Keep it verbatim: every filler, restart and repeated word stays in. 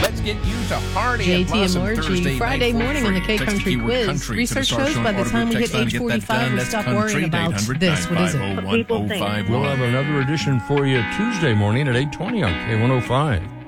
Let's get you to Hardy J and T and Blossom Margie, Thursday Friday night for morning on the free. K Text Country keyword Quiz. country to Research the Star shows Showing by the Auto time Group we text hit line age to get that forty-five, done. we That's stop country worrying at about eight hundred, this. What is it? nine five oh, one oh five one. We'll have another edition for you Tuesday morning at eight twenty on K one oh five.